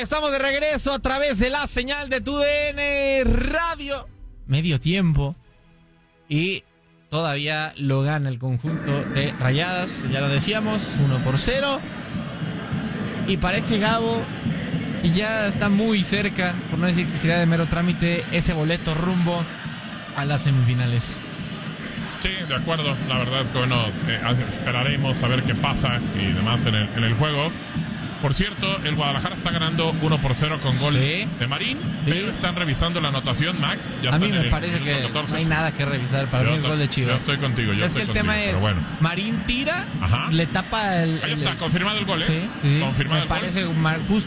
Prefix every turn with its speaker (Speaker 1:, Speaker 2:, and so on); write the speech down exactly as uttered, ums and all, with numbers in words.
Speaker 1: Estamos de regreso a través de la señal de tu D N Radio. Medio tiempo. Y todavía lo gana el conjunto de Rayadas. Ya lo decíamos, uno por cero. Y parece, Gabo, que ya está muy cerca, por no decir que sería de mero trámite, ese boleto rumbo a las semifinales.
Speaker 2: Sí, de acuerdo. La verdad es que, bueno, eh, esperaremos a ver qué pasa y demás en el, en el juego. Por cierto, el Guadalajara está ganando uno por cero con gol
Speaker 1: sí.
Speaker 2: de Marín.
Speaker 1: Sí.
Speaker 2: Pero están revisando la anotación, Max. Ya
Speaker 1: a mí
Speaker 2: están
Speaker 1: me
Speaker 2: en el
Speaker 1: parece que
Speaker 2: catorce.
Speaker 1: no hay nada que revisar. Para
Speaker 2: yo
Speaker 1: mí es gol de Chivas.
Speaker 2: Yo estoy contigo. Yo
Speaker 1: es
Speaker 2: estoy
Speaker 1: que el
Speaker 2: contigo,
Speaker 1: tema es,
Speaker 2: bueno.
Speaker 1: Marín tira,
Speaker 2: Ajá.
Speaker 1: le tapa el...
Speaker 2: Ahí
Speaker 1: el
Speaker 2: está, confirmado el gol, ¿eh?
Speaker 1: Sí, sí.
Speaker 2: Confirmado
Speaker 1: me
Speaker 2: el
Speaker 1: parece
Speaker 2: gol.
Speaker 1: Justo